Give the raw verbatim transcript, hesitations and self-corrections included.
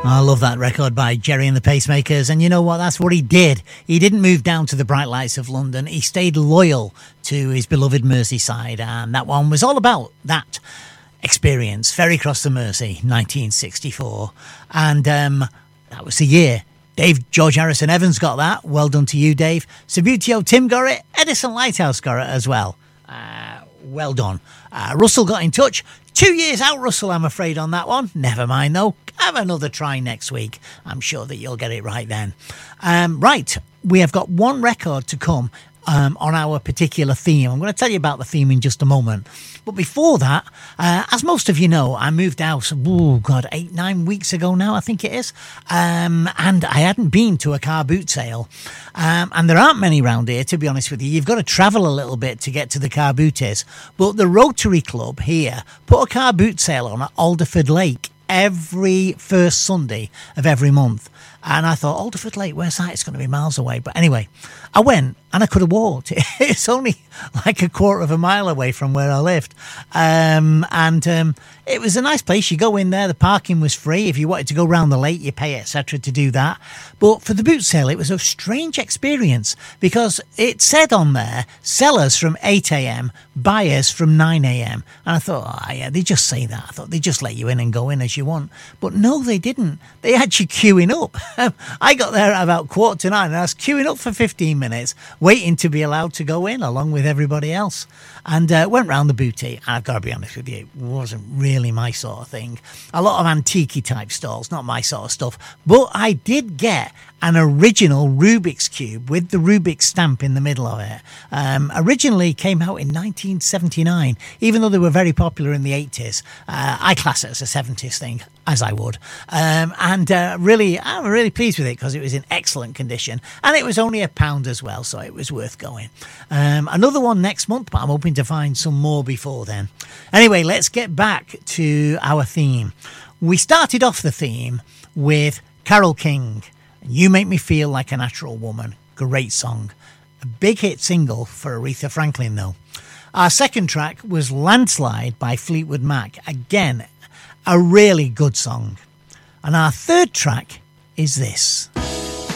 I love that record by Gerry and the Pacemakers, and you know what? That's what he did. He didn't move down to the bright lights of London. He stayed loyal to his beloved Merseyside, and that one was all about that experience. Ferry Cross the Mersey, nineteen sixty-four, and um, that was the year Dave George Harrison Evans got that. Well done to you, Dave. Subbuteo Tim got it. Edison Lighthouse got it as well. Uh, well done. Uh, Russell got in touch. Two years out, Russell, I'm afraid, on that one. Never mind, though. Have another try next week. I'm sure that you'll get it right then. Um, right, we have got one record to come um, on our particular theme. I'm going to tell you about the theme in just a moment. But before that, uh, as most of you know, I moved out, oh God, eight, nine weeks ago now, I think it is. Um, and I hadn't been to a car boot sale. Um, and there aren't many round here, to be honest with you. You've got to travel a little bit to get to the car booties. But the Rotary Club here put a car boot sale on at Alderford Lake every first Sunday of every month. And I thought, Alderford Lake, where's that? It's going to be miles away. But anyway, I went and I could have walked. It's only like a quarter of a mile away from where I lived. Um, and um, it was a nice place. You go in there, the parking was free. If you wanted to go round the lake, you pay, et cetera to do that. But for the boot sale, it was a strange experience because it said on there, sellers from eight a.m, buyers from nine a.m. And I thought, oh, yeah, they just say that. I thought they just let you in and go in as you want. But no, they didn't. They had you queuing up. I got there at about quarter to nine and I was queuing up for fifteen minutes, waiting to be allowed to go in along with everybody else. And uh, went round the booty, and I've got to be honest with you, it wasn't really my sort of thing. A lot of antique type stalls, not my sort of stuff. But I did get an original Rubik's Cube with the Rubik's stamp in the middle of it. Um, originally came out in nineteen seventy-nine, even though they were very popular in the eighties. Uh, I class it as a seventies thing, as I would. Um, and uh, really, I'm really pleased with it because it was in excellent condition. And it was only a pound as well, so it was worth going. Um, another one next month, but I'm hoping to find some more before then. Anyway, let's get back to our theme. We started off the theme with Carole King, You Make Me Feel Like a Natural Woman. Great song. A big hit single for Aretha Franklin, though. Our second track was Landslide by Fleetwood Mac. Again, a really good song. And our third track is this.